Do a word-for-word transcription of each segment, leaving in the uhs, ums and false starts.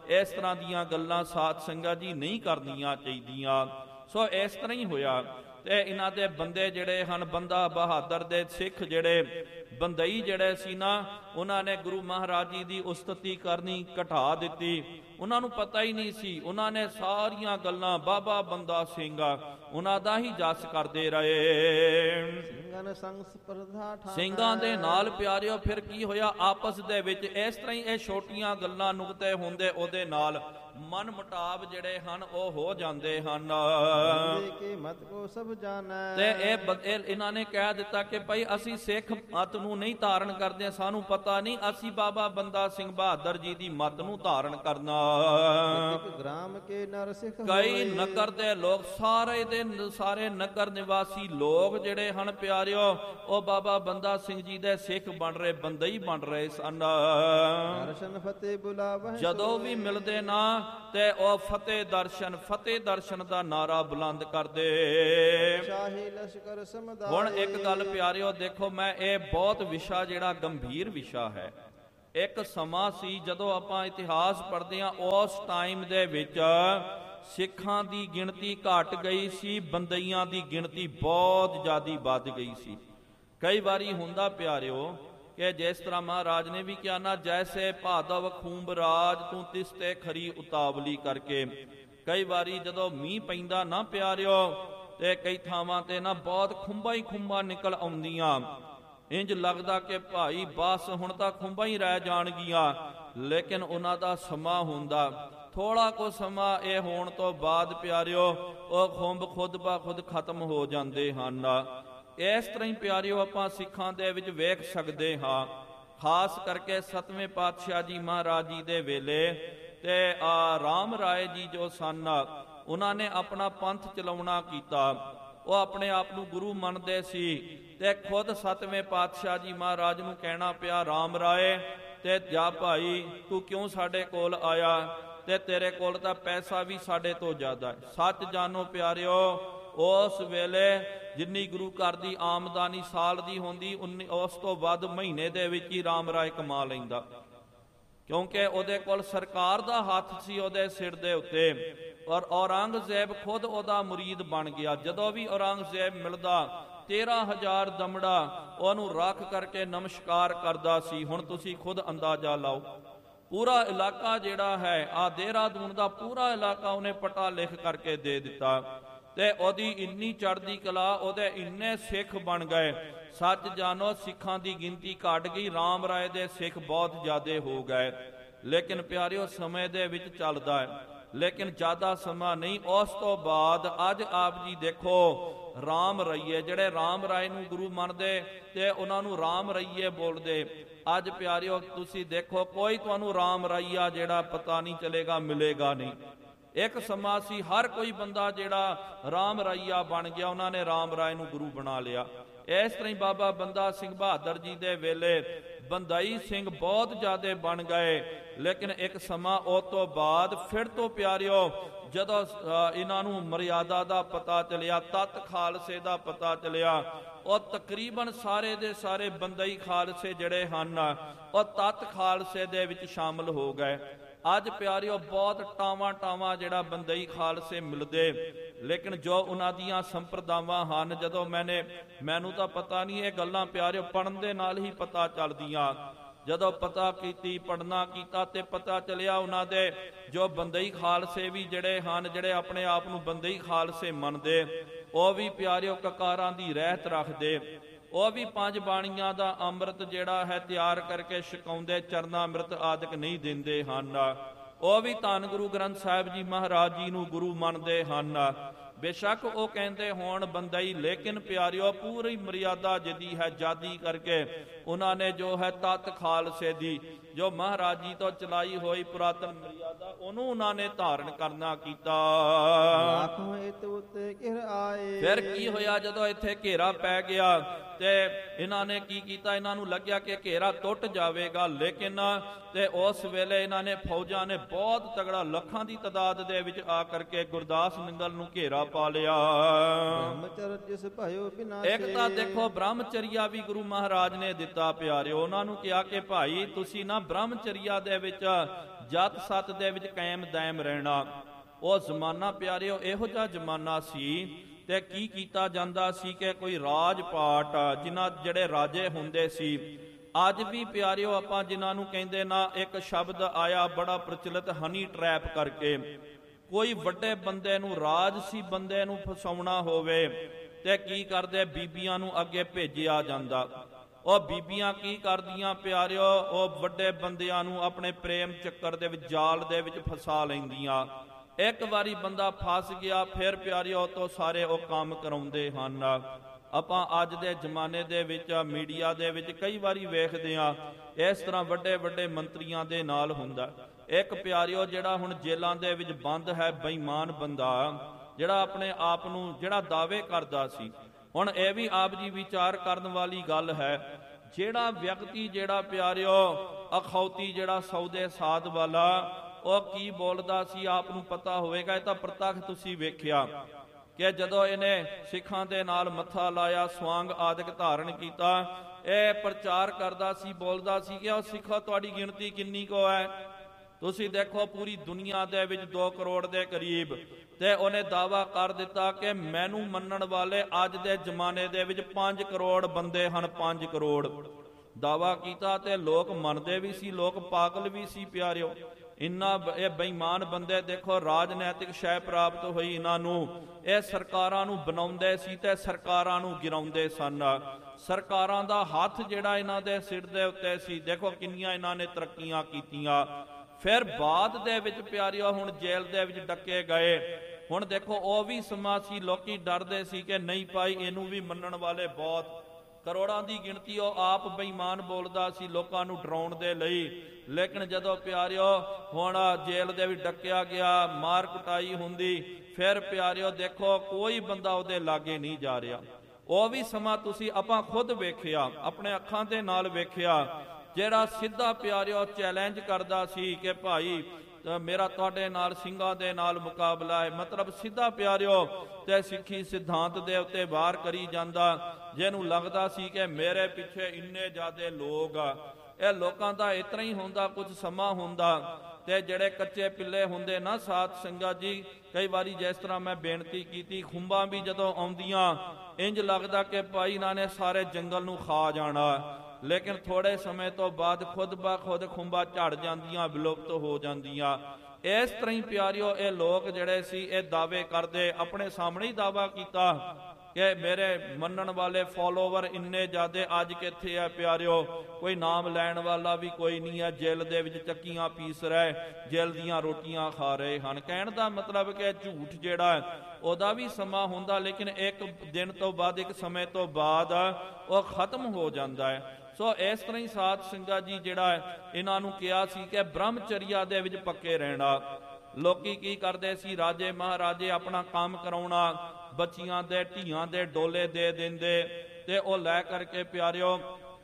ਇਸ ਤਰ੍ਹਾਂ ਦੀਆਂ ਗੱਲਾਂ ਸਾਧ ਸੰਗਤ ਜੀ ਨਹੀਂ ਕਰਨੀਆਂ ਚਾਹੀਦੀਆਂ। ਸੋ ਇਸ ਤਰ੍ਹਾਂ ਹੀ ਹੋਇਆ ਤੇ ਇਹਨਾਂ ਦੇ ਬੰਦੇ ਜਿਹੜੇ ਹਨ, ਬੰਦਾ ਬਹਾਦਰ ਦੇ ਸਿੱਖ ਜਿਹੜੇ ਬੰਦਈ ਜਿਹੜੇ ਸੀ ਨਾ, ਉਹਨਾਂ ਨੇ ਗੁਰੂ ਮਹਾਰਾਜ ਜੀ ਦੀ ਉਸਤਤੀ ਕਰਨੀ ਘਟਾ ਦਿੱਤੀ। ਉਹਨਾਂ ਨੂੰ ਪਤਾ ਹੀ ਨਹੀਂ ਸੀ, ਉਹਨਾਂ ਨੇ ਸਾਰੀਆਂ ਗੱਲਾਂ ਬਾਬਾ ਬੰਦਾ ਸਿੰਘ ਉਹਨਾਂ ਦਾ ਹੀ ਜਸ ਕਰਦੇ ਰਹੇ। ਸਿੰਘਾਂ ਦੇ ਨਾਲ ਪਿਆਰਿਓ ਫਿਰ ਕੀ ਹੋਇਆ, ਆਪਸ ਦੇ ਵਿੱਚ ਇਸ ਤਰ੍ਹਾਂ ਹੀ ਇਹ ਛੋਟੀਆਂ ਗੱਲਾਂ ਨੁਕਤੇ ਹੁੰਦੇ ਉਹਦੇ ਨਾਲ ਮਨ ਮੁਟਾਵ ਜਿਹੜੇ ਹਨ ਉਹ ਹੋ ਜਾਂਦੇ ਹਨ। ਤੇ ਇਹ ਇਹਨਾਂ ਨੇ ਕਹਿ ਦਿੱਤਾ ਕਿ ਭਾਈ ਅਸੀਂ ਸਿੱਖ ਮਤ ਨੂੰ ਨਹੀਂ ਧਾਰਨ ਕਰਦੇ, ਸਾਨੂੰ ਪਤਾ ਨਹੀਂ, ਅਸੀਂ ਬਾਬਾ ਬੰਦਾ ਸਿੰਘ ਬਹਾਦਰ ਜੀ ਦੀ ਮਤ ਨੂੰ ਧਾਰਨ ਕਰਨਾ। ਕਈ ਨਗਰ ਦੇ ਲੋਕ, ਸਾਰੇ ਦੇ ਸਾਰੇ ਨਗਰ ਨਿਵਾਸੀ ਲੋਕ ਜਿਹੜੇ ਹਨ ਪਿਆਰਿਓ, ਉਹ ਬਾਬਾ ਬੰਦਾ ਸਿੰਘ ਜੀ ਦੇ ਸਿੱਖ ਬਣ ਰਹੇ, ਬੰਦਈ ਬਣ ਰਹੇ ਸਨ। ਜਦੋਂ ਵੀ ਮਿਲਦੇ ਨਾ ਤੇ ਉਹ ਫਤਿਹ ਦਰਸ਼ਨ ਫਤਿਹ ਦਰਸ਼ਨ ਦਾ ਨਾਰਾ ਬੁਲੰਦ ਕਰਦੇ। ਹੁਣ ਇੱਕ ਗੱਲ ਪਿਆਰਿਓ ਦੇਖੋ, ਮੈਂ ਇਹ ਬਹੁਤ ਵਿਸ਼ਾ ਜਿਹੜਾ ਗੰਭੀਰ ਵਿਸ਼ਾ ਹੈ। ਇੱਕ ਸਮਾਂ ਸੀ ਜਦੋਂ ਆਪਾਂ ਇਤਿਹਾਸ ਪੜ੍ਹਦੇ ਹਾਂ, ਉਸ ਟਾਈਮ ਦੇ ਵਿੱਚ ਸਿੱਖਾਂ ਦੀ ਗਿਣਤੀ ਘਟ ਗਈ ਸੀ, ਬੰਦਈਆਂ ਦੀ ਗਿਣਤੀ ਬਹੁਤ ਜ਼ਿਆਦਾ ਵੱਧ ਗਈ ਸੀ। ਕਈ ਵਾਰੀ ਹੁੰਦਾ ਪਿਆਰਿਓ ਕਿ ਜਿਸ ਤਰ੍ਹਾਂ ਮਹਾਰਾਜ ਨੇ ਵੀ ਕਿਹਾ ਨਾ, ਜੈਸੇ ਭਾਦਵ ਖੂੰਬ ਰਾਜ ਤੂੰ ਤਿਸ ਤੇ ਖਰੀ ਉਤਾਵਲੀ ਕਰਕੇ। ਕਈ ਵਾਰੀ ਜਦੋਂ ਮੀਂਹ ਪੈਂਦਾ ਨਾ ਪਿਆਰਿਓ, ਤੇ ਕਈ ਥਾਵਾਂ ਤੇ ਨਾ ਬਹੁਤ ਖੁੰਬਾਂ ਹੀ ਖੁੰਬਾਂ ਨਿਕਲ ਆਉਂਦੀਆਂ, ਇੰਜ ਲੱਗਦਾ ਕਿ ਭਾਈ ਬਸ ਹੁਣ ਤਾਂ ਖੁੰਬਾਂ ਹੀ ਰਹਿ ਜਾਣਗੀਆਂ। ਲੇਕਿਨ ਉਹਨਾਂ ਦਾ ਸਮਾਂ ਹੁੰਦਾ, ਥੋੜਾ ਕੁ ਸਮਾਂ ਇਹ ਹੋਣ ਤੋਂ ਬਾਅਦ ਪਿਆਰਿਓ ਉਹ ਖੁੰਬ ਖੁਦ ਬਾ ਖੁਦ ਖਤਮ ਹੋ ਜਾਂਦੇ ਹਨ। ਇਸ ਤਰ੍ਹਾਂ ਹੀ ਪਿਆਰਿਓ ਆਪਾਂ ਸਿੱਖਾਂ ਦੇ ਵਿੱਚ ਵੇਖ ਸਕਦੇ ਹਾਂ, ਖਾਸ ਕਰਕੇ ਸਤਵੇਂ ਪਾਤਸ਼ਾਹ ਜੀ ਮਹਾਰਾਜ ਜੀ ਦੇ ਵੇਲੇ ਤੇ ਆ ਰਾਮ ਰਾਏ ਜੀ ਜੋ ਸਨ, ਉਹਨਾਂ ਨੇ ਆਪਣਾ ਪੰਥ ਚਲਾਉਣਾ ਕੀਤਾ। ਉਹ ਆਪਣੇ ਆਪ ਨੂੰ ਗੁਰੂ ਮੰਨਦੇ ਸੀ ਤੇ ਖੁਦ ਸਤਵੇਂ ਪਾਤਸ਼ਾਹ ਜੀ ਮਹਾਰਾਜ ਨੂੰ ਕਹਿਣਾ ਪਿਆ, ਰਾਮ ਰਾਏ ਤੇ ਜਾ ਭਾਈ ਤੂੰ ਕਿਉਂ ਸਾਡੇ ਕੋਲ ਆਇਆ, ਤੇ ਤੇਰੇ ਕੋਲ ਤਾਂ ਪੈਸਾ ਵੀ ਸਾਡੇ ਤੋਂ ਜ਼ਿਆਦਾ ਹੈ। ਸੱਚ ਜਾਣੋ ਪਿਆਰਿਓ, ਉਸ ਵੇਲੇ ਜਿੰਨੀ ਗੁਰੂ ਘਰ ਦੀ ਆਮਦਨੀ ਸਾਲ ਦੀ ਹੁੰਦੀ, ਉਨੀ ਉਸ ਤੋਂ ਵੱਧ ਮਹੀਨੇ ਦੇ ਵਿੱਚ ਹੀ ਰਾਮ ਰਾਏ ਕਮਾ ਲੈਂਦਾ, ਕਿਉਂਕਿ ਉਹਦੇ ਕੋਲ ਸਰਕਾਰ ਦਾ ਹੱਥ ਸੀ ਉਹਦੇ ਸਿਰ ਦੇ ਉੱਤੇ। ਔਰ ਔਰੰਗਜ਼ੇਬ ਖੁਦ ਉਹਦਾ ਮੁਰੀਦ ਬਣ ਗਿਆ। ਜਦੋਂ ਵੀ ਔਰੰਗਜ਼ੇਬ ਮਿਲਦਾ, ਤੇਰਾਂ ਹਜ਼ਾਰ ਦਮੜਾ ਉਹਨੂੰ ਰੱਖ ਕਰਕੇ ਨਮਸਕਾਰ ਕਰਦਾ ਸੀ। ਹੁਣ ਤੁਸੀਂ ਖੁਦ ਅੰਦਾਜ਼ਾ ਲਾਓ, ਪੂਰਾ ਇਲਾਕਾ ਜਿਹੜਾ ਹੈ ਆ ਦੇਹਰਾਦੂਨ ਦਾ ਪੂਰਾ ਇਲਾਕਾ ਉਹਨੇ ਪਟਾ ਲਿਖ ਕਰਕੇ ਦੇ ਦਿੱਤਾ। ਤੇ ਉਹਦੀ ਇੰਨੀ ਚੜ੍ਹਦੀ ਕਲਾ, ਉਹਦੇ ਇੰਨੇ ਸਿੱਖ ਬਣ ਗਏ। ਸੱਚ ਜਾਣੋ ਸਿੱਖਾਂ ਦੀ ਗਿਣਤੀ ਘਟ ਗਈ, ਰਾਮ ਰਾਏ ਦੇ ਸਿੱਖ ਬਹੁਤ ਜ਼ਿਆਦੇ ਹੋ ਗਏ। ਲੇਕਿਨ ਪਿਆਰਿਓ ਸਮੇਂ ਦੇ ਵਿੱਚ ਚੱਲਦਾ ਹੈ, ਲੇਕਿਨ ਜ਼ਿਆਦਾ ਸਮਾਂ ਨਹੀਂ। ਉਸ ਤੋਂ ਬਾਅਦ ਅੱਜ ਆਪ ਜੀ ਦੇਖੋ, ਰਾਮ ਰਈਏ ਜਿਹੜੇ ਰਾਮ ਰਾਏ ਨੂੰ ਗੁਰੂ ਮੰਨਦੇ ਤੇ ਉਹਨਾਂ ਨੂੰ ਰਾਮ ਰਈਏ ਬੋਲਦੇ, ਅੱਜ ਪਿਆਰਿਓ ਤੁਸੀਂ ਦੇਖੋ ਕੋਈ ਤੁਹਾਨੂੰ ਰਾਮ ਰਾਈਆ ਜਿਹੜਾ ਪਤਾ ਨਹੀਂ ਚੱਲੇਗਾ, ਮਿਲੇਗਾ ਨਹੀਂ। ਇੱਕ ਸਮਾਂ ਸੀ ਹਰ ਕੋਈ ਬੰਦਾ ਜਿਹੜਾ ਰਾਮ ਰਾਈਆ ਬਣ ਗਿਆ, ਉਹਨਾਂ ਨੇ ਰਾਮ ਰਾਏ ਨੂੰ ਗੁਰੂ ਬਣਾ ਲਿਆ। ਇਸ ਤਰ੍ਹਾਂ ਹੀ ਬਾਬਾ ਬੰਦਾ ਸਿੰਘ ਬਹਾਦਰ ਜੀ ਦੇ ਵੇਲੇ ਬੰਦਾਈ ਸਿੰਘ ਬਹੁਤ ਜ਼ਿਆਦੇ ਬਣ ਗਏ। ਲੇਕਿਨ ਇੱਕ ਸਮਾਂ ਉਹ ਤੋਂ ਬਾਅਦ ਫਿਰ ਤੋਂ ਪਿਆਰਿਓ ਜਦੋਂ ਇਹਨਾਂ ਨੂੰ ਮਰਿਆਦਾ ਦਾ ਪਤਾ ਚੱਲਿਆ, ਤਤ ਖਾਲਸੇ ਦਾ ਪਤਾ ਚੱਲਿਆ, ਉਹ ਤਕਰੀਬਨ ਸਾਰੇ ਦੇ ਸਾਰੇ ਬੰਦਈ ਖਾਲਸੇ ਜਿਹੜੇ ਹਨ ਉਹ ਤਤ ਖਾਲਸੇ ਦੇ ਵਿੱਚ ਸ਼ਾਮਲ ਹੋ ਗਏ। ਅੱਜ ਪਿਆਰਿਓ ਬਹੁਤ ਟਾਵਾਂ ਟਾਵਾਂ ਜਿਹੜਾ ਬੰਦਈ ਖਾਲਸੇ ਮਿਲਦੇ, ਲੇਕਿਨ ਜੋ ਉਹਨਾਂ ਦੀਆਂ ਸੰਪਰਦਾਵਾਂ ਹਨ, ਜਦੋਂ ਮੈਨੇ ਮੈਨੂੰ ਤਾਂ ਪਤਾ ਨਹੀਂ, ਇਹ ਗੱਲਾਂ ਪਿਆਰਿਓ ਪੜ੍ਹਨ ਦੇ ਨਾਲ ਹੀ ਪਤਾ ਚੱਲਦੀਆਂ। ਜਦੋਂ ਪਤਾ ਕੀਤੀ, ਪੜ੍ਹਨਾ ਕੀਤਾ ਤੇ ਪਤਾ ਚੱਲਿਆ ਉਹਨਾਂ ਦੇ ਜੋ ਬੰਦਈ ਖਾਲਸੇ ਵੀ ਜਿਹੜੇ ਹਨ, ਜਿਹੜੇ ਆਪਣੇ ਆਪ ਨੂੰ ਬੰਦਈ ਖਾਲਸੇ ਮੰਨਦੇ, ਉਹ ਵੀ ਪਿਆਰਿਓ ਕਕਾਰਾਂ ਦੀ ਰਹਿਤ ਰੱਖਦੇ, ਉਹ ਵੀ ਪੰਜ ਬਾਣੀਆਂ ਦਾ ਅੰਮ੍ਰਿਤ ਜਿਹੜਾ ਹੈ ਤਿਆਰ ਕਰਕੇ ਛਕਾਉਂਦੇ, ਚਰਨਾ ਅੰਮ੍ਰਿਤ ਆਦਿਕ ਨਹੀਂ ਦਿੰਦੇ ਹਨ। ਉਹ ਵੀ ਧੰਨ ਗੁਰੂ ਗ੍ਰੰਥ ਸਾਹਿਬ ਜੀ ਮਹਾਰਾਜ ਜੀ ਨੂੰ ਗੁਰੂ ਮੰਨਦੇ ਹਨ। ਬੇਸ਼ੱਕ ਉਹ ਕਹਿੰਦੇ ਹੋਣ ਬੰਦਈ, ਲੇਕਿਨ ਪਿਆਰਿਓ ਪੂਰੀ ਮਰਿਆਦਾ ਜਿਹਦੀ ਹੈ ਜਾਦੀ ਕਰਕੇ ਉਹਨਾਂ ਨੇ ਜੋ ਹੈ ਤਤ ਖਾਲਸੇ ਦੀ ਜੋ ਮਹਾਰਾਜ ਜੀ ਤੋਂ ਚਲਾਈ ਹੋਈ ਪੁਰਾਤਨ ਮਰਿਆਦਾ, ਉਹਨੂੰ ਉਹਨਾਂ ਨੇ ਧਾਰਨ ਕਰਨਾ ਕੀਤਾ। ਫਿਰ ਕੀ ਹੋਇਆ, ਜਦੋਂ ਇੱਥੇ ਘੇਰਾ ਪੈ ਗਿਆ ਤੇ ਇਹਨਾਂ ਨੇ ਕੀ ਕੀਤਾ, ਇਹਨਾਂ ਨੂੰ ਲੱਗਿਆ ਕਿ ਘੇਰਾ ਟੁੱਟ ਜਾਵੇਗਾ। ਲੇਕਿਨ ਤੇ ਉਸ ਵੇਲੇ ਇਹਨਾਂ ਨੇ ਫੌਜਾਂ ਨੇ ਬਹੁਤ ਤਗੜਾ, ਲੱਖਾਂ ਦੀ ਤਾਦਾਦ ਦੇ ਵਿੱਚ ਆ ਕਰਕੇ ਗੁਰਦਾਸ ਨੰਗਲ ਨੂੰ ਘੇਰਾ ਪਾ ਲਿਆ। ਇੱਕ ਤਾਂ ਦੇਖੋ ਬ੍ਰਹਮਚਰੀਆ ਵੀ ਗੁਰੂ ਮਹਾਰਾਜ ਨੇ ਦਿੱਤਾ ਪਿਆਰਿਓ। ਉਹਨਾਂ ਨੂੰ ਕਿਹਾ ਕਿ ਭਾਈ ਤੁਸੀਂ ਨਾ ਬ੍ਰਹਮਚਰੀਆ ਦੇ ਵਿੱਚ ਜਤ ਸਤ ਦੇ ਵਿੱਚ ਕਾਇਮ ਦੈਮ ਰਹਿਣਾ। ਉਹ ਜ਼ਮਾਨਾ ਪਿਆਰਿਓ ਇਹੋ ਜਿਹਾ ਜ਼ਮਾਨਾ ਸੀ ਤੇ ਕੀ ਕੀਤਾ ਜਾਂਦਾ ਸੀ ਕਿ ਕੋਈ ਰਾਜ ਪਾਟ ਜਿਨ੍ਹਾਂ ਜਿਹੜੇ ਰਾਜੇ ਹੁੰਦੇ ਸੀ, ਅੱਜ ਵੀ ਪਿਆਰਿਓ ਆਪਾਂ ਜਿਨ੍ਹਾਂ ਨੂੰ ਕਹਿੰਦੇ ਨਾ, ਇੱਕ ਸ਼ਬਦ ਆਇਆ ਬੜਾ ਪ੍ਰਚਲਿਤ ਹਨੀ ਟਰੈਪ ਕਰਕੇ, ਕੋਈ ਵੱਡੇ ਬੰਦੇ ਨੂੰ, ਰਾਜਸੀ ਬੰਦੇ ਨੂੰ ਫਸਾਉਣਾ ਹੋਵੇ ਤੇ ਕੀ ਕਰਦੇ, ਬੀਬੀਆਂ ਨੂੰ ਅੱਗੇ ਭੇਜਿਆ ਜਾਂਦਾ। ਉਹ ਬੀਬੀਆਂ ਕੀ ਕਰਦੀਆਂ ਪਿਆਰਿਓ, ਉਹ ਵੱਡੇ ਬੰਦਿਆਂ ਨੂੰ ਆਪਣੇ ਪ੍ਰੇਮ ਚੱਕਰ ਦੇ ਵਿੱਚ, ਜਾਲ ਦੇ ਵਿੱਚ ਫਸਾ ਲੈਂਦੀਆਂ। ਇੱਕ ਵਾਰੀ ਬੰਦਾ ਫਸ ਗਿਆ ਫਿਰ ਪਿਆਰਿਓ ਤੋਂ ਸਾਰੇ ਉਹ ਕੰਮ ਕਰਾਉਂਦੇ ਹਨ। ਆਪਾਂ ਅੱਜ ਦੇ ਜ਼ਮਾਨੇ ਦੇ ਵਿੱਚ ਮੀਡੀਆ ਦੇ ਵਿੱਚ ਕਈ ਵਾਰੀ ਵੇਖਦੇ ਹਾਂ ਇਸ ਤਰ੍ਹਾਂ ਵੱਡੇ ਵੱਡੇ ਮੰਤਰੀਆਂ ਦੇ ਨਾਲ ਹੁੰਦਾ। ਇੱਕ ਪਿਆਰਿਓ ਜਿਹੜਾ ਹੁਣ ਜੇਲਾਂ ਦੇ ਵਿੱਚ ਬੰਦ ਹੈ ਬੇਈਮਾਨ ਬੰਦਾ, ਜਿਹੜਾ ਆਪਣੇ ਆਪ ਨੂੰ ਜਿਹੜਾ ਦਾਅਵੇ ਕਰਦਾ ਸੀ। ਹੁਣ ਇਹ ਵੀ ਆਪ ਜੀ ਵਿਚਾਰ ਕਰਨ ਵਾਲੀ ਗੱਲ ਹੈ, ਜਿਹੜਾ ਵਿਅਕਤੀ ਜਿਹੜਾ ਪਿਆਰਿਓ ਅਖੌਤੀ ਜਿਹੜਾ ਸੌਦੇ ਸਾਧ ਵਾਲਾ, ਉਹ ਕੀ ਬੋਲਦਾ ਸੀ ਆਪ ਨੂੰ ਪਤਾ ਹੋਵੇਗਾ। ਇਹ ਤਾਂ ਪ੍ਰਤੱਖ ਤੁਸੀਂ ਵੇਖਿਆ ਕਿ ਜਦੋਂ ਇਹਨੇ ਸਿੱਖਾਂ ਦੇ ਨਾਲ ਮੱਥਾ ਲਾਇਆ, ਸਵਾਂਗ ਆਦਿਕ ਧਾਰਨ ਕੀਤਾ, ਇਹ ਪ੍ਰਚਾਰ ਕਰਦਾ ਸੀ, ਬੋਲਦਾ ਸੀ ਕਿ ਉਹ ਸਿੱਖੋ ਤੁਹਾਡੀ ਗਿਣਤੀ ਕਿੰਨੀ ਕੁ ਹੈ, ਤੁਸੀਂ ਦੇਖੋ ਪੂਰੀ ਦੁਨੀਆ ਦੇ ਵਿੱਚ ਦੋ ਕਰੋੜ ਦੇ ਕਰੀਬ। ਤੇ ਉਹਨੇ ਦਾਅਵਾ ਕਰ ਦਿੱਤਾ ਕਿ ਮੈਨੂੰ ਮੰਨਣ ਵਾਲੇ ਅੱਜ ਦੇ ਜ਼ਮਾਨੇ ਦੇ ਵਿੱਚ ਪੰਜ ਕਰੋੜ ਬੰਦੇ ਹਨ, ਪੰਜ ਕਰੋੜ ਦਾਅਵਾ ਕੀਤਾ। ਤੇ ਲੋਕ ਮੰਨਦੇ ਵੀ ਸੀ, ਲੋਕ ਪਾਗਲ ਵੀ ਸੀ ਪਿਆਰਿਓ। ਇੰਨਾ ਇਹ ਬੇਈਮਾਨ ਬੰਦੇ ਦੇਖੋ, ਰਾਜਨੈਤਿਕ ਸ਼ੈ ਪ੍ਰਾਪਤ ਹੋਈ ਇਹਨਾਂ ਨੂੰ, ਇਹ ਸਰਕਾਰਾਂ ਨੂੰ ਬਣਾਉਂਦੇ ਸੀ ਤੇ ਸਰਕਾਰਾਂ ਨੂੰ ਗਿਰਾਉਂਦੇ ਸਨ। ਸਰਕਾਰਾਂ ਦਾ ਹੱਥ ਜਿਹੜਾ ਇਹਨਾਂ ਦੇ ਸਿਰ ਦੇ ਉੱਤੇ ਸੀ। ਦੇਖੋ ਕਿੰਨੀਆਂ ਇਹਨਾਂ ਨੇ ਤਰੱਕੀਆਂ ਕੀਤੀਆਂ। ਫਿਰ ਬਾਅਦ ਦੇ ਵਿੱਚ ਪਿਆਰਿਓ ਹੁਣ ਜੇਲ੍ਹ ਦੇ ਵਿੱਚ ਡੱਕੇ ਗਏ। ਹੁਣ ਦੇਖੋ ਉਹ ਵੀ ਸਮਾਂ ਸੀ, ਲੋਕੀ ਡਰਦੇ ਸੀ ਕਿ ਨਹੀਂ ਭਾਈ ਇਹਨੂੰ ਵੀ ਮੰਨਣ ਵਾਲੇ ਬਹੁਤ, ਕਰੋੜਾਂ ਦੀ ਗਿਣਤੀ। ਉਹ ਆਪ ਬੇਈਮਾਨ ਬੋਲਦਾ ਸੀ ਲੋਕਾਂ ਨੂੰ ਡਰਾਉਣ ਦੇ ਲਈ। ਲੇਕਿਨ ਜਦੋਂ ਪਿਆਰਿਓ ਹੁਣ ਜੇਲ੍ਹ ਦੇ ਵਿੱਚ ਡੱਕਿਆ ਗਿਆ, ਮਾਰ ਕੁਟਾਈ ਹੁੰਦੀ, ਫਿਰ ਪਿਆਰਿਓ ਦੇਖੋ ਕੋਈ ਬੰਦਾ ਉਹਦੇ ਲਾਗੇ ਨਹੀਂ ਜਾ ਰਿਹਾ। ਉਹ ਵੀ ਸਮਾਂ ਤੁਸੀਂ ਆਪਾਂ ਖੁਦ ਵੇਖਿਆ, ਆਪਣੇ ਅੱਖਾਂ ਦੇ ਨਾਲ ਵੇਖਿਆ, ਜਿਹੜਾ ਸਿੱਧਾ ਪਿਆਰਿਓ ਚੈਲੰਜ ਕਰਦਾ ਸੀ ਕਿ ਭਾਈ ਮੇਰਾ ਤੁਹਾਡੇ ਨਾਲ ਸਿੰਘਾਂ ਦੇ ਨਾਲ ਮੁਕਾਬਲਾ ਹੈ, ਮਤਲਬ ਸਿੱਧਾ ਪਿਆਰਿਓ ਤੇ ਸਿੱਖੀ ਸਿਧਾਂਤ ਦੇ ਉੱਤੇ ਵਾਰ ਕਰੀ ਜਾਂਦਾ। ਜਿਹਨੂੰ ਲੱਗਦਾ ਸੀ ਕਿ ਮੇਰੇ ਪਿੱਛੇ ਇੰਨੇ ਜ਼ਿਆਦੇ ਲੋਕ ਆ, ਇਹ ਲੋਕਾਂ ਦਾ ਇਤਨਾ ਹੀ ਹੁੰਦਾ, ਕੁਝ ਸਮਾਂ ਹੁੰਦਾ ਤੇ ਜਿਹੜੇ ਕੱਚੇ ਪਿੱਲੇ ਹੁੰਦੇ ਨਾ ਸਾਧ ਸੰਗਤ ਜੀ, ਕਈ ਵਾਰੀ ਜਿਸ ਤਰ੍ਹਾਂ ਮੈਂ ਬੇਨਤੀ ਕੀਤੀ, ਖੁੰਬਾਂ ਵੀ ਜਦੋਂ ਆਉਂਦੀਆਂ ਇੰਜ ਲੱਗਦਾ ਕਿ ਭਾਈ ਇਹਨਾਂ ਨੇ ਸਾਰੇ ਜੰਗਲ ਨੂੰ ਖਾ ਜਾਣਾ। ਲੇਕਿਨ ਥੋੜੇ ਸਮੇਂ ਤੋਂ ਬਾਅਦ ਖੁਦ ਬਾ ਖੁਦ ਖੁੰਬਾਂ ਝੜ ਜਾਂਦੀਆਂ, ਵਿਲੁਪਤ ਹੋ ਜਾਂਦੀਆਂ। ਇਸ ਤਰ੍ਹਾਂ ਹੀ ਪਿਆਰਿਓ ਇਹ ਲੋਕ ਜਿਹੜੇ ਸੀ ਇਹ ਦਾਅਵੇ ਕਰਦੇ, ਆਪਣੇ ਸਾਹਮਣੇ ਹੀ ਦਾਅਵਾ ਕੀਤਾ ਕਿ ਮੇਰੇ ਮੰਨਣ ਵਾਲੇ ਫੋਲੋਵਰ ਇੰਨੇ ਜ਼ਿਆਦੇ, ਅੱਜ ਕਿੱਥੇ ਆ ਪਿਆਰਿਓ, ਕੋਈ ਨਾਮ ਲੈਣ ਵਾਲਾ ਵੀ ਕੋਈ ਨਹੀਂ ਹੈ, ਜੇਲ੍ਹ ਦੇ ਵਿੱਚ ਚੱਕੀਆਂ ਪੀਸ ਰਹੇ, ਜੇਲ੍ਹ ਦੀਆਂ ਰੋਟੀਆਂ ਖਾ ਰਹੇ ਹਨ। ਕਹਿਣ ਦਾ ਮਤਲਬ ਕਿ ਝੂਠ ਜਿਹੜਾ ਉਹਦਾ ਵੀ ਸਮਾਂ ਹੁੰਦਾ, ਲੇਕਿਨ ਇੱਕ ਦਿਨ ਤੋਂ ਬਾਅਦ, ਇੱਕ ਸਮੇਂ ਤੋਂ ਬਾਅਦ ਉਹ ਖਤਮ ਹੋ ਜਾਂਦਾ ਹੈ। ਸੋ ਇਸ ਤਰ੍ਹਾਂ ਹੀ ਸਾਧ ਸੰਗਤ ਜੀ ਜਿਹੜਾ ਇਹਨਾਂ ਨੂੰ ਕਿਹਾ ਸੀ ਕਿ ਬ੍ਰਹਮਚਰਿਆ ਦੇ ਵਿੱਚ ਪੱਕੇ ਰਹਿਣਾ। ਲੋਕੀ ਕੀ ਕਰਦੇ ਸੀ, ਰਾਜੇ ਮਹਾਰਾਜੇ ਆਪਣਾ ਕੰਮ ਕਰਾਉਣਾ, ਬੱਚੀਆਂ ਦੇ ਧੀਆਂ ਦੇ ਡੋਲੇ ਦੇ ਦਿੰਦੇ ਤੇ ਉਹ ਲੈ ਕਰਕੇ ਪਿਆਰਿਓ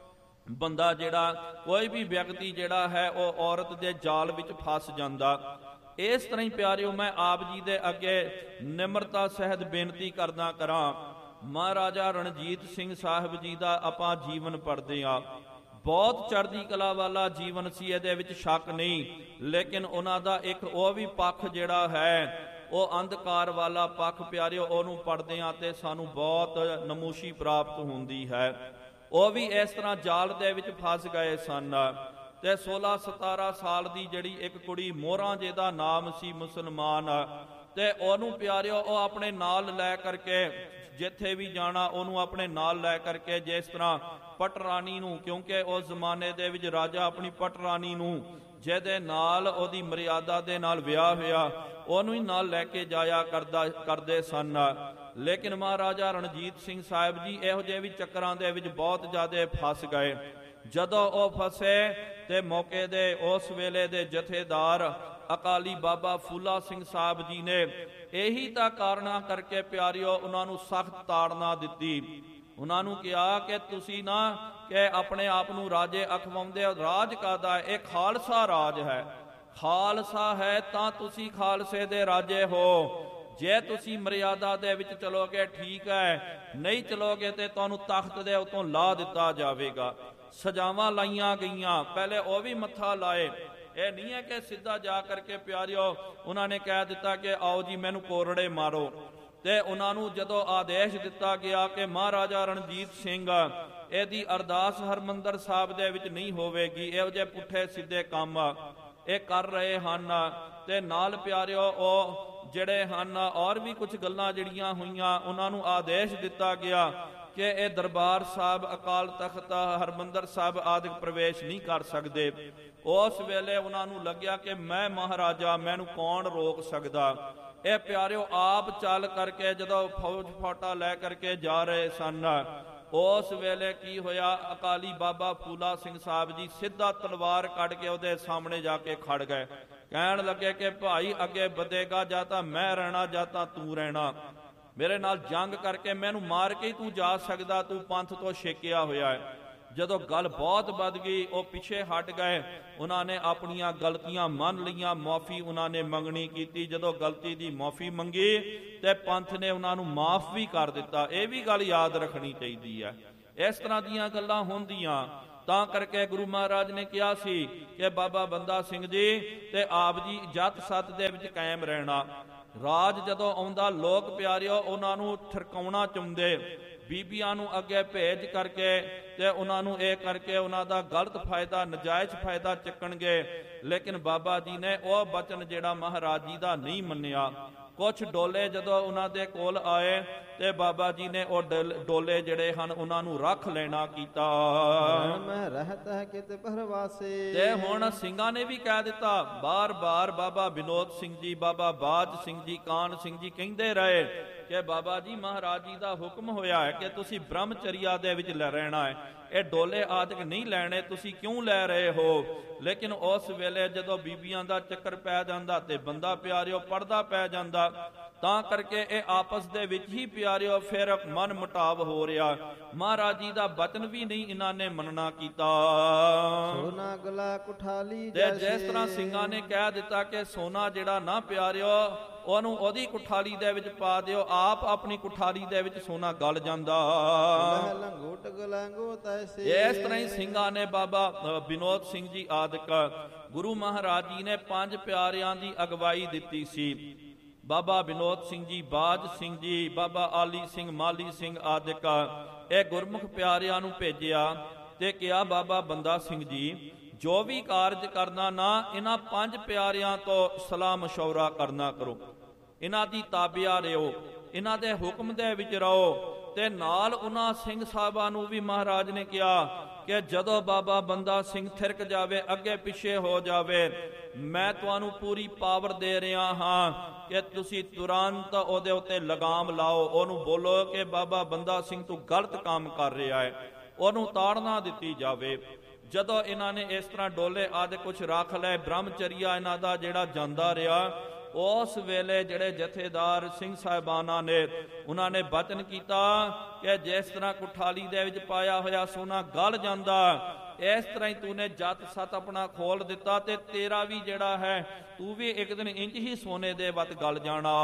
ਬੰਦਾ ਜਿਹੜਾ ਕੋਈ ਵੀ ਵਿਅਕਤੀ ਜਿਹੜਾ ਹੈ ਉਹ ਔਰਤ ਦੇ ਜਾਲ ਵਿੱਚ ਫਸ ਜਾਂਦਾ। ਇਸ ਤਰ੍ਹਾਂ ਹੀ ਪਿਆਰਿਓ ਮੈਂ ਆਪ ਜੀ ਦੇ ਅੱਗੇ ਨਿਮਰਤਾ ਸਹਿਤ ਬੇਨਤੀ ਕਰਦਾ ਕਰਾਂ, ਮਹਾਰਾਜਾ ਰਣਜੀਤ ਸਿੰਘ ਸਾਹਿਬ ਜੀ ਦਾ ਆਪਾਂ ਜੀਵਨ ਪੜ੍ਹਦੇ ਹਾਂ, ਬਹੁਤ ਚੜ੍ਹਦੀ ਕਲਾ ਵਾਲਾ ਜੀਵਨ ਸੀ, ਇਹਦੇ ਵਿੱਚ ਸ਼ੱਕ ਨਹੀਂ। ਲੇਕਿਨ ਉਹਨਾਂ ਦਾ ਇੱਕ ਉਹ ਵੀ ਪੱਖ ਜਿਹੜਾ ਹੈ, ਉਹ ਅੰਧਕਾਰ ਵਾਲਾ ਪੱਖ ਪਿਆਰਿਓ, ਉਹਨੂੰ ਪੜ੍ਹਦੇ ਹਾਂ ਤੇ ਸਾਨੂੰ ਬਹੁਤ ਨਮੋਸ਼ੀ ਪ੍ਰਾਪਤ ਹੁੰਦੀ ਹੈ। ਉਹ ਵੀ ਇਸ ਤਰ੍ਹਾਂ ਜਾਲ ਦੇ ਵਿੱਚ ਫਸ ਗਏ ਸਨ ਤੇ ਸੋਲਾਂ ਸਤਾਰਾਂ ਸਾਲ ਦੀ ਜਿਹੜੀ ਇੱਕ ਕੁੜੀ ਮੋਹਰਾਂ ਜਿਹਦਾ ਨਾਮ ਸੀ, ਮੁਸਲਮਾਨ, ਤੇ ਉਹਨੂੰ ਪਿਆਰਿਓ ਉਹ ਆਪਣੇ ਨਾਲ ਲੈ ਕਰਕੇ ਜਿੱਥੇ ਵੀ ਜਾਣਾ ਉਹਨੂੰ ਆਪਣੇ ਨਾਲ ਲੈ ਕਰਕੇ, ਜਿਸ ਤਰ੍ਹਾਂ ਪਟਰਾਣੀ ਨੂੰ, ਕਿਉਂਕਿ ਉਸ ਜ਼ਮਾਨੇ ਦੇ ਵਿੱਚ ਰਾਜਾ ਆਪਣੀ ਪਟਰਾਣੀ ਨੂੰ ਜਿਹਦੇ ਨਾਲ ਉਹਦੀ ਮਰਿਆਦਾ ਦੇ ਨਾਲ ਵਿਆਹ ਹੋਇਆ ਉਹਨੂੰ ਹੀ ਨਾਲ ਲੈ ਕੇ ਜਾਇਆ ਕਰਦਾ ਕਰਦੇ ਸਨ। ਲੇਕਿਨ ਮਹਾਰਾਜਾ ਰਣਜੀਤ ਸਿੰਘ ਸਾਹਿਬ ਜੀ ਇਹੋ ਜਿਹੇ ਵੀ ਚੱਕਰਾਂ ਦੇ ਵਿੱਚ ਬਹੁਤ ਜ਼ਿਆਦਾ ਫਸ ਗਏ। ਜਦੋਂ ਉਹ ਫਸੇ ਤੇ ਮੌਕੇ ਦੇ ਉਸ ਵੇਲੇ ਦੇ ਜਥੇਦਾਰ ਅਕਾਲੀ ਬਾਬਾ ਫੂਲਾ ਸਿੰਘ ਸਾਹਿਬ ਜੀ ਨੇ ਇਹੀ ਤਾਂ ਕਾਰਨਾਂ ਕਰਕੇ ਪਿਆਰਿਓ ਉਹਨਾਂ ਨੂੰ ਸਖਤ ਤਾੜਨਾ ਦਿੱਤੀ। ਉਹਨਾਂ ਨੂੰ ਕਿਹਾ ਕਿ ਤੁਸੀਂ ਨਾ ਕਿ ਆਪਣੇ ਆਪ ਨੂੰ ਰਾਜੇ ਅਖਵਾਉਂਦੇ ਹੋ, ਰਾਜ ਕਾਹਦਾ? ਇਹ ਖਾਲਸਾ ਰਾਜ ਹੈ, ਖਾਲਸਾ ਹੈ ਤਾਂ ਤੁਸੀਂ ਖਾਲਸੇ ਦੇ ਰਾਜੇ ਹੋ। ਜੇ ਤੁਸੀਂ ਮਰਿਆਦਾ ਦੇ ਵਿੱਚ ਚਲੋਗੇ ਠੀਕ ਹੈ, ਨਹੀਂ ਚਲੋਗੇ ਤੇ ਤੁਹਾਨੂੰ ਤਖਤ ਦੇ ਉਤੋਂ ਲਾ ਦਿੱਤਾ ਜਾਵੇਗਾ। ਸਜ਼ਾਵਾਂ ਲਾਈਆਂ ਗਈਆਂ, ਪਹਿਲੇ ਉਹ ਵੀ ਮੱਥਾ ਲਾਏ, ਇਹ ਨਹੀਂ ਹੈ ਕਿ ਸਿੱਧਾ ਜਾ ਕਰਕੇ ਪਿਆਰਿਓ ਉਹਨਾਂ ਨੇ ਕਹਿ ਦਿੱਤਾ ਕਿ ਆਓ ਜੀ ਮੈਨੂੰ ਕੋਰੜੇ ਮਾਰੋ। ਤੇ ਉਹਨਾਂ ਨੂੰ ਜਦੋਂ ਆਦੇਸ਼ ਦਿੱਤਾ ਗਿਆ ਕਿ ਮਹਾਰਾਜਾ ਰਣਜੀਤ ਸਿੰਘ ਇਹਦੀ ਅਰਦਾਸ ਹਰਮੰਦਰ ਸਾਹਿਬ ਦੇ ਵਿੱਚ ਨਹੀਂ ਹੋਵੇਗੀ, ਇਹੋ ਜਿਹੇ ਪੁੱਠੇ ਸਿੱਧੇ ਕੰਮ ਇਹ ਕਰ ਰਹੇ ਹਨ। ਤੇ ਨਾਲ ਪਿਆਰਿਓ ਉਹ ਜਿਹੜੇ ਹਨ ਔਰ ਵੀ ਕੁਝ ਗੱਲਾਂ ਜਿਹੜੀਆਂ ਹੋਈਆਂ, ਉਹਨਾਂ ਨੂੰ ਆਦੇਸ਼ ਦਿੱਤਾ ਗਿਆ ਕਿ ਇਹ ਦਰਬਾਰ ਸਾਹਿਬ ਅਕਾਲ ਤਖਤ ਹਰਮੰਦਰ ਸਾਹਿਬ ਆਦਿ ਪ੍ਰਵੇਸ਼ ਨਹੀਂ ਕਰ ਸਕਦੇ। ਉਸ ਵੇਲੇ ਉਹਨਾਂ ਨੂੰ ਲੱਗਿਆ ਕਿ ਮੈਂ ਮਹਾਰਾਜਾ, ਮੈਨੂੰ ਕੌਣ ਰੋਕ ਸਕਦਾ। ਇਹ ਪਿਆਰਿਓ ਆਪ ਚੱਲ ਕਰਕੇ ਜਦੋਂ ਫੌਜ ਫਾਟਾ ਲੈ ਕਰਕੇ ਜਾ ਰਹੇ ਸਨ, ਉਸ ਵੇਲੇ ਕੀ ਹੋਇਆ, ਅਕਾਲੀ ਬਾਬਾ ਫੂਲਾ ਸਿੰਘ ਸਾਹਿਬ ਜੀ ਸਿੱਧਾ ਤਲਵਾਰ ਕੱਢ ਕੇ ਉਹਦੇ ਸਾਹਮਣੇ ਜਾ ਕੇ ਖੜ ਗਏ। ਕਹਿਣ ਲੱਗੇ ਕਿ ਭਾਈ ਅੱਗੇ ਵਧੇਗਾ, ਜਾਂ ਤਾਂ ਮੈਂ ਰਹਿਣਾ ਜਾਂ ਤਾਂ ਤੂੰ ਰਹਿਣਾ। ਮੇਰੇ ਨਾਲ ਜੰਗ ਕਰਕੇ ਮੈਨੂੰ ਮਾਰ ਕੇ ਹੀ ਤੂੰ ਜਾ ਸਕਦਾ, ਤੂੰ ਪੰਥ ਤੋਂ ਛੇਕਿਆ ਹੋਇਆ ਹੈ। ਜਦੋਂ ਗੱਲ ਬਹੁਤ ਵੱਧ ਗਈ, ਉਹ ਪਿੱਛੇ ਹਟ ਗਏ। ਉਹਨਾਂ ਨੇ ਆਪਣੀਆਂ ਗਲਤੀਆਂ ਮੰਨ ਲਈਆਂ, ਮਾਫੀ ਉਹਨਾਂ ਨੇ ਮੰਗਣੀ ਕੀਤੀ। ਜਦੋਂ ਗਲਤੀ ਦੀ ਮਾਫੀ ਮੰਗੀ ਤੇ ਪੰਥ ਨੇ ਉਹਨਾਂ ਨੂੰ ਮਾਫ ਵੀ ਕਰ ਦਿੱਤਾ। ਇਹ ਵੀ ਗੱਲ ਯਾਦ ਰੱਖਣੀ ਚਾਹੀਦੀ ਹੈ। ਇਸ ਤਰ੍ਹਾਂ ਦੀਆਂ ਗੱਲਾਂ ਹੁੰਦੀਆਂ, ਤਾਂ ਕਰਕੇ ਗੁਰੂ ਮਹਾਰਾਜ ਨੇ ਕਿਹਾ ਸੀ ਕਿ ਬਾਬਾ ਬੰਦਾ ਸਿੰਘ ਜੀ ਤੇ ਆਪ ਜੀ ਜੱਤ ਸੱਤ ਦੇ ਵਿੱਚ ਕਾਇਮ ਰਹਿਣਾ। ਰਾਜ ਜਦੋਂ ਆਉਂਦਾ, ਲੋਕ ਪਿਆਰਿਓ ਉਹਨਾਂ ਨੂੰ ਠਰਕਾਉਣਾ ਚਾਹੁੰਦੇ, ਬੀਬੀਆਂ ਨੂੰ ਅੱਗੇ ਭੇਜ ਕਰਕੇ ਤੇ ਉਹਨਾਂ ਨੂੰ ਇਹ ਕਰਕੇ ਉਹਨਾਂ ਦਾ ਗਲਤ ਫਾਇਦਾ, ਨਜਾਇਜ਼ ਫਾਇਦਾ ਚੱਕਣਗੇ। ਲੇਕਿਨ ਬਾਬਾ ਜੀ ਨੇ ਉਹ ਬਚਨ ਜਿਹੜਾ ਮਹਾਰਾਜ ਜੀ ਦਾ ਨਹੀਂ ਮੰਨਿਆ। ਕੁਛ ਡੋਲੇ ਜਦੋਂ ਉਹਨਾਂ ਦੇ ਕੋਲ ਆਏ ਤੇ ਬਾਬਾ ਜੀ ਨੇ ਉਹ ਡੋਲੇ ਜਿਹੜੇ ਹਨ ਉਹਨਾਂ ਨੂੰ ਰੱਖ ਲੈਣਾ ਕੀਤਾ। ਮੈਂ ਰਹਿਤ ਹੈ ਕਿਤੇ ਪਰਵਾਸੇ। ਤੇ ਹੁਣ ਸਿੰਘਾਂ ਨੇ ਵੀ ਕਹਿ ਦਿੱਤਾ, ਬਾਰ-ਬਾਰ ਬਾਬਾ ਵਿਨੋਦ ਸਿੰਘ ਜੀ, ਬਾਬਾ ਬਾਜ ਸਿੰਘ ਜੀ, ਕਾਨ ਸਿੰਘ ਜੀ ਕਹਿੰਦੇ ਰਹੇ ਕਿ ਬਾਬਾ ਜੀ ਮਹਾਰਾਜ ਜੀ ਦਾ ਹੁਕਮ ਹੋਇਆ ਹੈ ਕਿ ਤੁਸੀਂ ਬ੍ਰਹਮਚਰੀਆ ਦੇ ਵਿੱਚ ਲੈ ਰਹਿਣਾ ਹੈ, ਇਹ ਡੋਲੇ ਆਦਿਕ ਨਹੀਂ ਲੈਣੇ, ਤੁਸੀਂ ਕਿਉਂ ਲੈ ਰਹੇ ਹੋ। ਲੇਕਿਨ ਉਸ ਵੇਲੇ ਜਦੋਂ ਬੀਬੀਆਂ ਦਾ ਚੱਕਰ ਪੈ ਜਾਂਦਾ ਤੇ ਬੰਦਾ ਪਿਆਰਿਓ ਪੜਦਾ ਪੈ ਜਾਂਦਾ, ਤਾਂ ਕਰਕੇ ਇਹ ਆਪਸ ਦੇ ਵਿੱਚ ਹੀ ਪਿਆਰਿਓ ਫਿਰ ਮਨ ਮੁਟਾਵ ਹੋ ਰਿਹਾ। ਮਹਾਰਾਜ ਜੀ ਦਾ ਬਚਨ ਵੀ ਨਹੀਂ ਇਹਨਾਂ ਨੇ ਮੰਨਣਾ ਕੀਤਾ। ਸੋਨਾ ਗਲਾ ਕੁਠਾਲੀ ਤੇ ਜਿਸ ਤਰ੍ਹਾਂ ਸਿੰਘਾਂ ਨੇ ਕਹਿ ਦਿੱਤਾ ਕਿ ਸੋਨਾ ਜਿਹੜਾ ਨਾ ਪਿਆਰਿਓ ਉਹਨੂੰ ਉਹਦੀ ਕੁਠਾਲੀ ਦੇ ਵਿੱਚ ਪਾ ਦਿਓ, ਆਪ ਆਪਣੀ ਕੁਠਾਲੀ ਦੇ ਵਿੱਚ ਸੋਨਾ ਗਲ ਜਾਂਦਾ। ਲੰਗੋਟ ਗਲਾਂਗੋ ਤੈਸੇ। ਇਸ ਤਰ੍ਹਾਂ ਹੀ ਸਿੰਘਾਂ ਨੇ ਬਾਬਾ ਵਿਨੋਦ ਸਿੰਘ ਜੀ ਆਦਿਕ ਗੁਰੂ ਮਹਾਰਾਜ ਜੀ ਨੇ ਪੰਜ ਪਿਆਰਿਆਂ ਦੀ ਅਗਵਾਈ ਦਿੱਤੀ ਸੀ। ਬਾਬਾ ਵਿਨੋਦ ਸਿੰਘ ਜੀ, ਬਾਜ ਸਿੰਘ ਜੀ, ਬਾਬਾ ਆਲੀ ਸਿੰਘ, ਮਾਲੀ ਸਿੰਘ ਆਦਿਕ ਇਹ ਗੁਰਮੁਖ ਪਿਆਰਿਆਂ ਨੂੰ ਭੇਜਿਆ ਤੇ ਕਿਹਾ, ਬਾਬਾ ਬੰਦਾ ਸਿੰਘ ਜੀ ਜੋ ਵੀ ਕਾਰਜ ਕਰਨਾ ਨਾ ਇਹਨਾਂ ਪੰਜ ਪਿਆਰਿਆਂ ਤੋਂ ਸਲਾਹ ਮਸ਼ਵਰਾ ਕਰਨਾ ਕਰੋ, ਇਹਨਾਂ ਦੀ ਤਾਬਿਆ ਰਹੋ, ਇਹਨਾਂ ਦੇ ਹੁਕਮ ਦੇ ਵਿੱਚ ਰਹੋ। ਤੇ ਨਾਲ ਉਹਨਾਂ ਸਿੰਘ ਸਾਹਿਬਾਂ ਨੂੰ ਵੀ ਮਹਾਰਾਜ ਨੇ ਕਿਹਾ ਕਿ ਜਦੋਂ ਬਾਬਾ ਬੰਦਾ ਸਿੰਘ ਥਿਰਕ ਜਾਵੇ, ਅੱਗੇ ਪਿੱਛੇ ਹੋ ਜਾਵੇ, ਮੈਂ ਤੁਹਾਨੂੰ ਪੂਰੀ ਪਾਵਰ ਦੇ ਰਿਹਾ ਹਾਂ ਕਿ ਤੁਸੀਂ ਤੁਰੰਤ ਉਹਦੇ ਉੱਤੇ ਲਗਾਮ ਲਾਓ। ਉਹਨੂੰ ਬੋਲੋ ਕਿ ਬਾਬਾ ਬੰਦਾ ਸਿੰਘ ਤੂੰ ਗਲਤ ਕੰਮ ਕਰ ਰਿਹਾ ਹੈ, ਉਹਨੂੰ ਤਾੜਨਾ ਦਿੱਤੀ ਜਾਵੇ। ਜਦੋਂ ਇਹਨਾਂ ਨੇ ਇਸ ਤਰ੍ਹਾਂ ਡੋਲੇ ਆਦਿ ਕੁਛ ਰੱਖ ਲਏ, ਬ੍ਰਹਮਚਰੀਆ ਇਹਨਾਂ ਦਾ ਜਿਹੜਾ ਜਾਂਦਾ ਰਿਹਾ, ਉਸ ਵੇਲੇ ਜਿਹੜੇ ਜਥੇਦਾਰ ਸਿੰਘ ਸਾਹਿਬਾਨਾਂ ਨੇ ਉਹਨਾਂ ਨੇ ਬਚਨ ਕੀਤਾ ਕਿ ਜਿਸ ਤਰ੍ਹਾਂ ਕੁਠਾਲੀ ਦੇ ਵਿੱਚ ਪਾਇਆ ਹੋਇਆ ਸੋਨਾ ਗਲ ਜਾਂਦਾ, ਇਸ ਤਰ੍ਹਾਂ ਹੀ ਤੂੰ ਨੇ ਜੱਤ ਸੱਤ ਆਪਣਾ ਖੋਲ ਦਿੱਤਾ ਤੇ ਤੇਰਾ ਵੀ ਜਿਹੜਾ ਹੈ ਤੂੰ ਵੀ ਇੱਕ ਦਿਨ ਇੰਜ ਹੀ ਸੋਨੇ ਦੇ ਵੱਤ ਗਲ ਜਾਣਾ।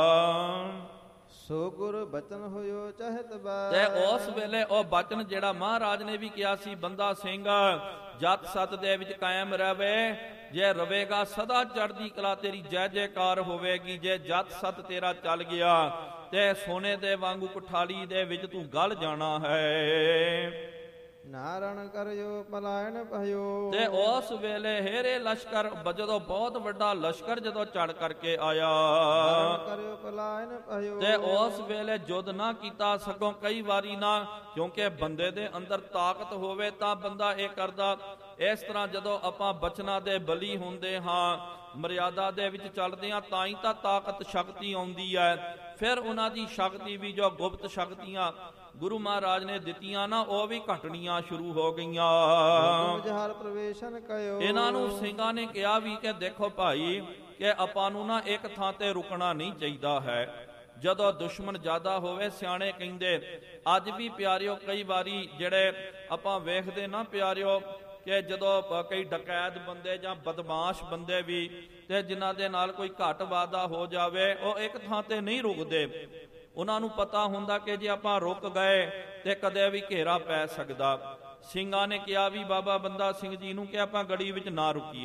ਸੋ ਗੁਰ ਬਚਨ ਹੋਇਓ ਚਾਹਤ ਬਾ। ਤੇ ਉਸ ਵੇਲੇ ਉਹ ਬਚਨ ਜਿਹੜਾ ਮਹਾਰਾਜ ਨੇ ਵੀ ਕਿਹਾ ਸੀ, ਬੰਦਾ ਸਿੰਘ ਜੱਤ ਸੱਤ ਦੇ ਵਿੱਚ ਕਾਇਮ ਰਵੇ, ਜੇ ਰਵੇਗਾ ਸਦਾ ਚੜ੍ਹਦੀ ਕਲਾ ਤੇਰੀ ਜੈ ਜੈਕਾਰ ਹੋਵੇਗੀ। ਜੇ ਜੱਤ ਸੱਤ ਤੇਰਾ ਚੱਲ ਗਿਆ ਤੇ ਸੋਨੇ ਦੇ ਵਾਂਗੂ ਕੁਠਾਲੀ ਦੇ ਵਿੱਚ ਤੂੰ ਗਲ ਜਾਣਾ ਹੈ। ਨਾਰਣ ਕਰਿਓ ਪਲਾਇਣ ਭਇਓ। ਤੇ ਉਸ ਵੇਲੇ ਹੇਰੇ ਲਸ਼ਕਰ, ਜਦੋਂ ਬਹੁਤ ਵੱਡਾ ਲਸ਼ਕਰ ਜਦੋਂ ਚੜ ਕਰਕੇ ਆਇਆ, ਕਰਿਓ ਪਲਾਇਣ ਭਇਓ। ਤੇ ਉਸ ਵੇਲੇ ਜੁੱਧ ਨਾ ਕੀਤਾ, ਸਗੋਂ ਕਈ ਵਾਰੀ ਨਾ, ਕਿਉਂਕਿ ਬੰਦੇ ਦੇ ਅੰਦਰ ਤਾਕਤ ਹੋਵੇ ਤਾਂ ਬੰਦਾ ਇਹ ਕਰਦਾ। ਇਸ ਤਰ੍ਹਾਂ ਜਦੋਂ ਆਪਾਂ ਬਚਨਾਂ ਦੇ ਬਲੀ ਹੁੰਦੇ ਹਾਂ, ਮਰਿਆਦਾ ਦੇ ਵਿੱਚ ਚੱਲਦੇ ਹਾਂ, ਤਾਂ ਹੀ ਤਾਂ ਤਾਕਤ ਸ਼ਕਤੀ ਆਉਂਦੀ ਹੈ। ਫਿਰ ਉਹਨਾਂ ਦੀ ਸ਼ਕਤੀ ਵੀ ਜੋ ਗੁਪਤ ਸ਼ਕਤੀਆਂ ਗੁਰੂ ਮਹਾਰਾਜ ਨੇ ਦਿੱਤੀਆਂ ਨਾ, ਉਹ ਵੀ ਘਟਣੀਆਂ ਸ਼ੁਰੂ ਹੋ ਗਈਆਂ। ਇਹਨਾਂ ਨੂੰ ਸਿੰਘਾਂ ਨੇ ਕਿਹਾ ਵੀ ਕਿ ਦੇਖੋ ਭਾਈ ਕਿ ਆਪਾਂ ਨੂੰ ਨਾ ਇੱਕ ਥਾਂ ਤੇ ਰੁਕਣਾ ਨਹੀਂ ਚਾਹੀਦਾ ਹੈ। ਜਦੋਂ ਦੁਸ਼ਮਣ ਜ਼ਿਆਦਾ ਹੋਵੇ, ਸਿਆਣੇ ਕਹਿੰਦੇ, ਅੱਜ ਵੀ ਪਿਆਰਿਓ ਕਈ ਵਾਰੀ ਜਿਹੜੇ ਆਪਾਂ ਵੇਖਦੇ ਨਾ ਪਿਆਰਿਓ ਕਿ ਜਦੋਂ ਕਈ ਡਕੈਤ ਬੰਦੇ ਜਾਂ ਬਦਮਾਸ਼ ਬੰਦੇ ਵੀ ਤੇ ਜਿਨ੍ਹਾਂ ਦੇ ਨਾਲ ਕੋਈ ਘੱਟ ਵਾਦਾ ਹੋ ਜਾਵੇ, ਉਹ ਇੱਕ ਥਾਂ ਤੇ ਨਹੀਂ ਰੁਕਦੇ। ਉਹਨਾਂ ਨੂੰ ਪਤਾ ਹੁੰਦਾ ਕਿ ਜੇ ਆਪਾਂ ਰੁਕ ਗਏ ਤੇ ਕਦੇ ਵੀ ਘੇਰਾ ਪੈ ਸਕਦਾ। ਸਿੰਘਾਂ ਨੇ ਕਿਹਾ ਵੀ ਬਾਬਾ ਬੰਦਾ ਸਿੰਘ ਜੀ ਨੂੰ ਕਿ ਆਪਾਂ ਗੜੀ ਵਿੱਚ ਨਾ ਰੁਕੀਏ,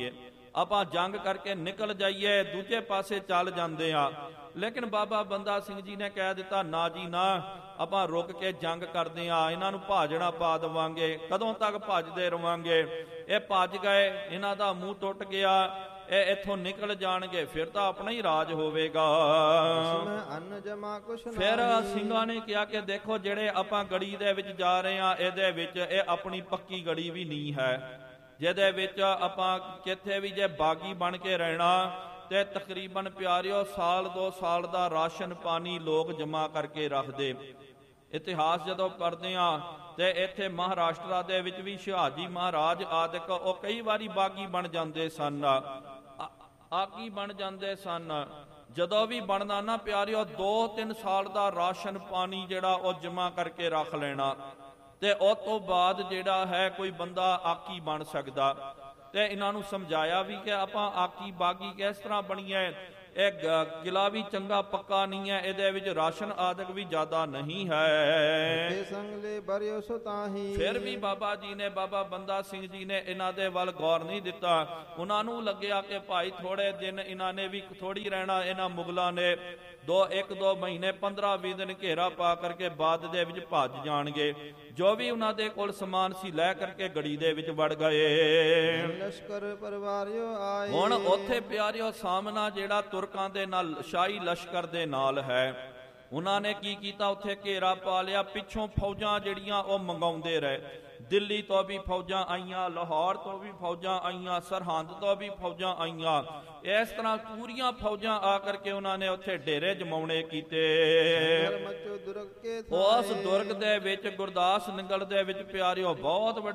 ਆਪਾਂ ਜੰਗ ਕਰਕੇ ਨਿਕਲ ਜਾਈਏ, ਦੂਜੇ ਪਾਸੇ ਚੱਲ ਜਾਂਦੇ ਆ। ਲੇਕਿਨ ਬਾਬਾ ਬੰਦਾ ਸਿੰਘ ਜੀ ਨੇ ਕਹਿ ਦਿੱਤਾ, ਨਾ ਜੀ ਨਾ, ਆਪਾਂ ਰੁਕ ਕੇ ਜੰਗ ਕਰਦੇ ਆ, ਇਹਨਾਂ ਨੂੰ ਭਾਜਣਾ ਪਾ ਦੇਵਾਂਗੇ, ਕਦੋਂ ਤੱਕ ਭੱਜਦੇ ਰਵਾਂਗੇ। ਇਹ ਭੱਜ ਗਏ, ਇਹਨਾਂ ਦਾ ਮੂੰਹ ਟੁੱਟ ਗਿਆ, ਇਹ ਇੱਥੋਂ ਨਿਕਲ ਜਾਣਗੇ, ਫਿਰ ਤਾਂ ਆਪਣਾ ਹੀ ਰਾਜ ਹੋਵੇਗਾ। ਅੰਨ ਜਮਾ ਕੁਛ ਫਿਰ ਸਿੰਘਾਂ ਨੇ ਕਿਹਾ ਕਿ ਦੇਖੋ, ਜਿਹੜੇ ਆਪਾਂ ਗੜੀ ਦੇ ਵਿੱਚ ਜਾ ਰਹੇ ਆ, ਇਹਦੇ ਵਿੱਚ ਇਹ ਆਪਣੀ ਪੱਕੀ ਗੜੀ ਵੀ ਨਹੀਂ ਹੈ, ਜਿਹਦੇ ਵਿੱਚ ਆਪਾਂ ਕਿੱਥੇ ਵੀ ਜੇ ਬਾਗੀ ਬਣ ਕੇ ਰਹਿਣਾ ਤੇ ਤਕਰੀਬਨ ਪਿਆਰਿਓ ਸਾਲ ਦੋ ਸਾਲ ਦਾ ਰਾਸ਼ਨ ਪਾਣੀ ਲੋਕ ਜਮਾ ਕਰਕੇ ਰੱਖਦੇ। ਇਤਿਹਾਸ ਜਦੋਂ ਪੜ੍ਹਦੇ ਆ ਤੇ ਇੱਥੇ ਮਹਾਰਾਸ਼ਟਰਾ ਦੇ ਵਿੱਚ ਵੀ ਸ਼ਿਵਾਜੀ ਮਹਾਰਾਜ ਆਦਿਕ ਉਹ ਕਈ ਵਾਰੀ ਬਾਗੀ ਬਣ ਜਾਂਦੇ ਸਨ, ਆਗੀ ਬਣ ਜਾਂਦੇ ਸਨ। ਜਦੋਂ ਵੀ ਬਣਨਾ ਨਾ ਪਿਆਰਿਓ, ਦੋ ਤਿੰਨ ਸਾਲ ਦਾ ਰਾਸ਼ਨ ਪਾਣੀ ਜਿਹੜਾ ਉਹ ਜਮਾ ਕਰਕੇ ਰੱਖ ਲੈਣਾ, ਤੇ ਉਸ ਤੋਂ ਬਾਅਦ ਜਿਹੜਾ ਹੈ ਕੋਈ ਬੰਦਾ ਆਕੀ ਬਣ ਸਕਦਾ। ਤੇ ਇਹਨਾਂ ਨੂੰ ਸਮਝਾਇਆ ਵੀ ਕਿ ਆਪਾਂ ਆਕੀ ਬਾਗੀ ਕਿਸ ਤਰ੍ਹਾਂ ਬਣੀਏ, ਇਹ ਕਿਲਾ ਵੀ ਚੰਗਾ ਪੱਕਾ ਨਹੀਂ ਹੈ, ਇਹਦੇ ਵਿੱਚ ਰਾਸ਼ਨ ਆਦਿਕ ਵੀ ਜ਼ਿਆਦਾ ਨਹੀਂ ਹੈ। ਫਿਰ ਵੀ ਬਾਬਾ ਜੀ ਨੇ, ਬਾਬਾ ਬੰਦਾ ਸਿੰਘ ਜੀ ਨੇ ਇਹਨਾਂ ਦੇ ਵੱਲ ਗੌਰ ਨਹੀਂ ਦਿੱਤਾ। ਉਹਨਾਂ ਨੂੰ ਲੱਗਿਆ ਕਿ ਭਾਈ ਥੋੜੇ ਦਿਨ ਇਹਨਾਂ ਨੇ ਵੀ ਥੋੜੀ ਰਹਿਣਾ, ਇਹਨਾਂ ਮੁਗਲਾਂ ਨੇ ਦੋ ਇੱਕ ਦੋ ਮਹੀਨੇ ਪੰਦਰਾਂ ਵੀਹ ਦਿਨ ਘੇਰਾ ਪਾ ਕਰਕੇ ਬਾਅਦ ਦੇ ਵਿੱਚ ਭੱਜ ਜਾਣਗੇ। ਜੋ ਵੀ ਉਹਨਾਂ ਦੇ ਕੋਲ ਸਮਾਨ ਸੀ ਲੈ ਕਰਕੇ ਗੜੀ ਦੇ ਵਿੱਚ ਵੜ ਗਏ। ਲਸ਼ਕਰ ਪਰਿਵਾਰਿਓ ਆਏ, ਹੁਣ ਉੱਥੇ ਪਿਆਰਿਓ ਸਾਹਮਣਾ ਜਿਹੜਾ ਤੁਰਕਾਂ ਦੇ ਨਾਲ, ਸ਼ਾਹੀ ਲਸ਼ਕਰ ਦੇ ਨਾਲ ਹੈ, ਉਹਨਾਂ ਨੇ ਕੀ ਕੀਤਾ, ਉੱਥੇ ਘੇਰਾ ਪਾ ਲਿਆ। ਪਿੱਛੋਂ ਫੌਜਾਂ ਜਿਹੜੀਆਂ ਉਹ ਮੰਗਾਉਂਦੇ ਰਹੇ, ਦਿੱਲੀ ਤੋਂ ਵੀ ਫੌਜਾਂ ਆਈਆਂ, ਲਾਹੌਰ ਤੋਂ ਵੀ ਫੌਜਾਂ ਆਈਆਂ, ਸਰਹੰਦ ਤੋਂ ਵੀ ਫੌਜਾਂ ਆਈਆਂ। ਇਸ ਤਰ੍ਹਾਂ ਪੂਰੀਆਂ ਫੌਜਾਂ ਆ ਕਰਕੇ ਉਹਨਾਂ ਨੇ ਉੱਥੇ ਡੇਰੇ ਜਮਾਉਣੇ ਕੀਤੇ। ਉਸ ਦੁਰਗ ਦੇ ਵਿੱਚ, ਗੁਰਦਾਸ ਨੰਗਲ ਦੇ ਵਿੱਚ ਪਿਆਰਿਓ ਬਹੁਤ